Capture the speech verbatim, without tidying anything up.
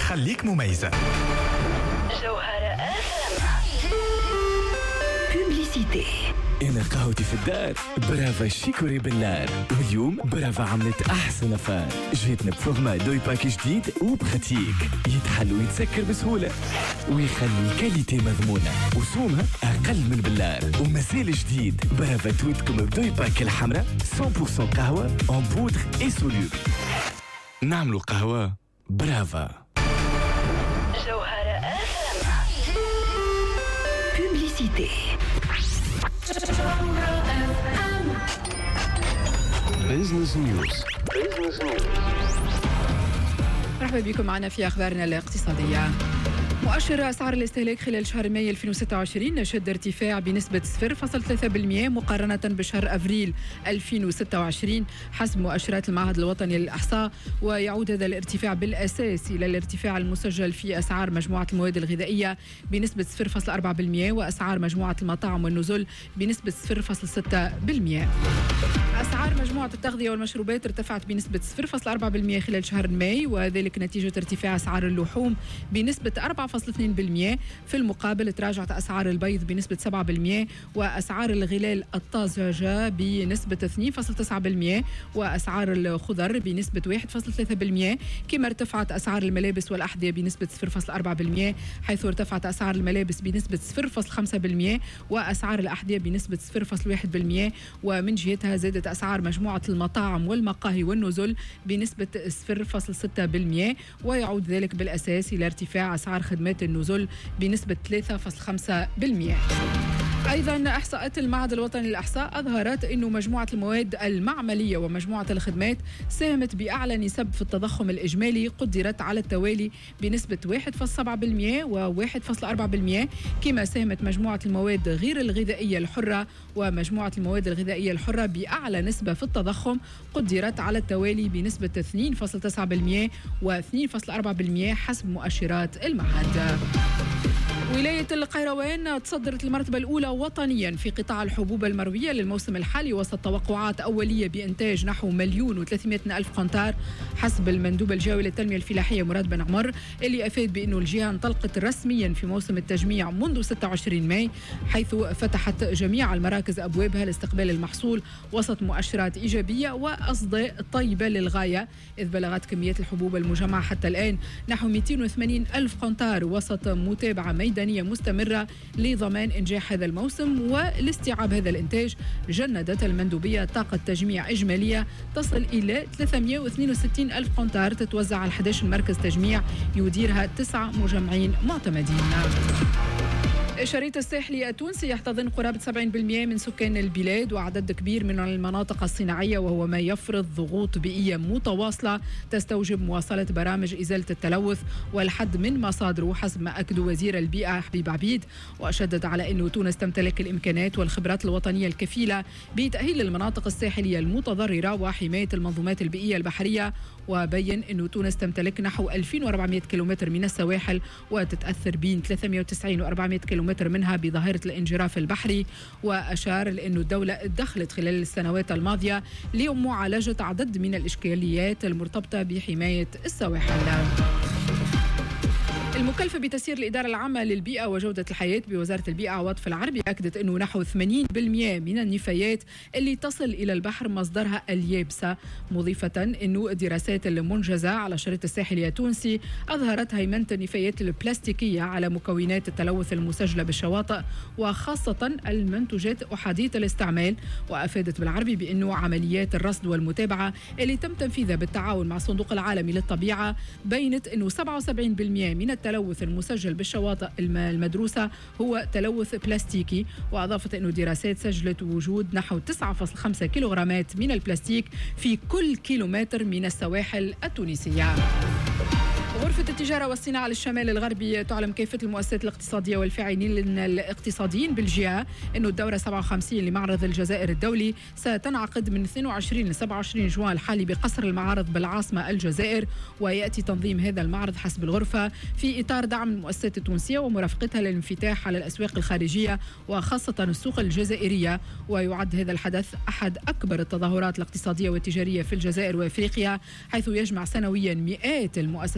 خليك مميزة. جوهرة أف بوبليسيتي. أنا قهوتي في الدار برافا شيكوري بالنار، واليوم برافا عملت أحسن فان. جيتنا بفورما دوي باكي جديد وبخاتيك يتحل ويتسكر بسهولة ويخلي الكاليتي مضمونة وسومها أقل من بالنار. ومازال جديد برافا تويتكم بدوي باكي الحمراء مية بالمية قهوة en poudre et soluble. نعملوا قهوة برافا. جوهرة أف بوبليسيتي. بيزنس نيوز. مرحبا بكم معنا في أخبارنا الاقتصادية. مؤشر أسعار الاستهلاك خلال شهر مايو ألفين وستة وعشرين شهد ارتفاع بنسبة صفر فاصلة ثلاثة بالمئة مقارنة بشهر أفريل ألفين وستة وعشرين حسب مؤشرات المعهد الوطني للإحصاء. ويعود هذا الارتفاع بالأساس إلى الارتفاع المسجل في أسعار مجموعة المواد الغذائية بنسبة صفر فاصلة أربعة بالمئة وأسعار مجموعة المطاعم والنزل بنسبة صفر فاصلة ستة بالمئة. أسعار مجموعة التغذية والمشروبات ارتفعت بنسبة صفر فاصلة أربعة بالمئة خلال شهر مايو، وذلك نتيجة ارتفاع أسعار اللحوم بنسبة أربعة فاصلة اثنين بالمئة. في المقابل تراجعت أسعار البيض بنسبة سبعة بالمئة وأسعار الغلال الطازجة بنسبة اثنين فاصلة تسعة بالمئة وأسعار الخضر بنسبة واحد فاصلة ثلاثة بالمئة. كما ارتفعت أسعار الملابس والأحذية بنسبة صفر فاصلة أربعة بالمئة، حيث ارتفعت أسعار الملابس بنسبة صفر فاصلة خمسة بالمئة وأسعار الأحذية بنسبة صفر فاصلة واحد بالمئة. ومن جهتها زادت أسعار مجموعة المطاعم والمقاهي والنزل بنسبة صفر فاصلة ستة بالمئة، ويعود ذلك بالأساس إلى ارتفاع أسعار خدمات النزل بنسبة ثلاثة فاصلة خمسة بالمئة. أيضا إحصاءات المعهد الوطني للإحصاء أظهرت أن مجموعة المواد المعملية ومجموعة الخدمات ساهمت بأعلى نسب في التضخم الإجمالي قدرت على التوالي بنسبة واحد فاصلة سبعة بالمئة و واحد فاصلة أربعة بالمئة. كما ساهمت مجموعة المواد غير الغذائية الحرة ومجموعة المواد الغذائية الحرة بأعلى نسبة في التضخم قدرت على التوالي بنسبة اثنين فاصلة تسعة بالمئة و اثنين فاصلة أربعة بالمئة حسب مؤشرات المعهد. ولاية القيروان تصدرت المرتبة الأولى وطنيا في قطاع الحبوب المروية للموسم الحالي وسط توقعات أولية بإنتاج نحو مليون وثلاثمئة ألف قنطار حسب المندوب الجوي للتنمية الفلاحية مراد بن عمر، اللي أفاد بأنه الجهة انطلقت رسميا في موسم التجميع منذ ستة وعشرين ماي، حيث فتحت جميع المراكز أبوابها لاستقبال المحصول وسط مؤشرات إيجابية وأصداء طيبة للغاية، إذ بلغت كميات الحبوب المجمعة حتى الآن نحو مئتين وثمانين ألف قنطار وسط متابعة ميدانية مستمرة لضمان إنجاح هذا الموسم. ولاستيعاب هذا الإنتاج جندت المندوبية طاقة تجميع إجمالية تصل إلى ثلاثمئة واثنين وستين ألف قنطار تتوزع على أحد عشر مركز تجميع يديرها تسعة مجمعين معتمدين. الشريط الساحلي التونسي يحتضن قرابة سبعين بالمئة من سكان البلاد وعدد كبير من المناطق الصناعية، وهو ما يفرض ضغوط بيئية متواصلة تستوجب مواصلة برامج إزالة التلوث والحد من مصادره حسب ما أكد وزير البيئة حبيب عبيد. وشدد على أن تونس تمتلك الإمكانات والخبرات الوطنية الكفيلة بتأهيل المناطق الساحلية المتضررة وحماية المنظومات البيئية البحرية، وبين أن تونس تمتلك نحو ألفين وأربعمئة كيلومتر من السواحل وتتأثر بين ثلاثمئة وتسعين وأربعمئة كيلومتر منها بظاهرة الانجراف البحري. وأشار لأن الدولة دخلت خلال السنوات الماضية لمعالجة عدد من الإشكاليات المرتبطة بحماية السواحل. المكلفة بتسيير الإدارة العامة للبيئة وجودة الحياة بوزارة البيئة عواطف العربي أكدت أنه نحو ثمانين بالمئة من النفايات اللي تصل إلى البحر مصدرها اليابسة، مضيفة أنه الدراسات المنجزة على الشريط الساحلي التونسي أظهرت هيمنة النفايات البلاستيكية على مكونات التلوث المسجلة بالشواطئ وخاصة المنتوجات أحادية الاستعمال. وأفادت بالعربي بأنه عمليات الرصد والمتابعة اللي تم تنفيذها بالتعاون مع الصندوق العالمي للطبيعة بينت أنه سبعة وسبعين بالمئة من التلوث المسجل بالشواطئ المدروسة هو تلوث بلاستيكي. وأضافت أن الدراسات سجلت وجود نحو تسعة فاصلة خمسة كيلوغرامات من البلاستيك في كل كيلومتر من السواحل التونسية. غرفة التجارة والصناعة للشمال الغربي تعلم كافة المؤسسات الاقتصادية والفاعلين الاقتصاديين بالجهة أن الدورة سبعة وخمسين لمعرض الجزائر الدولي ستنعقد من اثنين وعشرين إلى سبعة وعشرين جوان الحالي بقصر المعارض بالعاصمة الجزائر. ويأتي تنظيم هذا المعرض حسب الغرفة في إطار دعم المؤسسات التونسية ومرافقتها للانفتاح على الأسواق الخارجية وخاصة السوق الجزائرية. ويعد هذا الحدث أحد أكبر التظاهرات الاقتصادية والتجارية في الجزائر وأفريقيا، حيث يجمع سنويا مئات المؤسسات